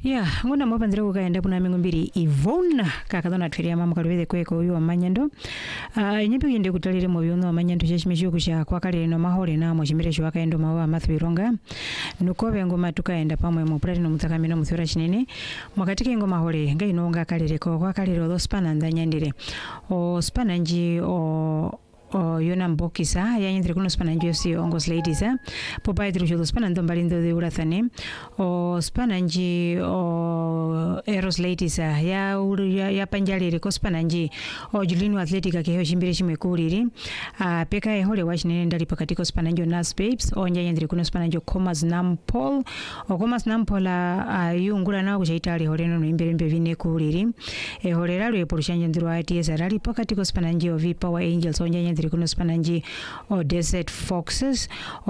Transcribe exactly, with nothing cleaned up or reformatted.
Yeah, ngona mwa pandira kukaenda kuna mingo mbiri Yvonne kakadona tweria mama kalweze kweko uyu amanyando. Ah uh, nyipi yende kutalire mu byono amanyando cyashimishyo kusha kwa kale no mahore na mu chimire shwa kaendo mawa Matthew Ironga. Nukobe ngoma tukaenda pamwe mu platinum mutakamino muthura chinene. Mwakatike ngoma hore ngainonga kalire ko kwa kale ro spana ndanyandire. O spana nji o o yona mbokisa yanyendire kuno spana nji yosi ongos ladies eh popa idrujo spana ndombalindo de urathane o spana nji o eros ladies ya ya, ya panjalire ko spana nji o julino athletica ke hoshimire shimwe kuriri a peka e hole washinene ndali pakati ko spana nji nas babes o nyanyendire kuno spana nji commerce nampol o commerce nampola ayungula na kuchaitali hole no imbere mbe vine kuriri e hole ralo e porushanje ndiro ati esarali pakati ko spana nji o v power angels o nyanyendire kuno spana nji o desert foxes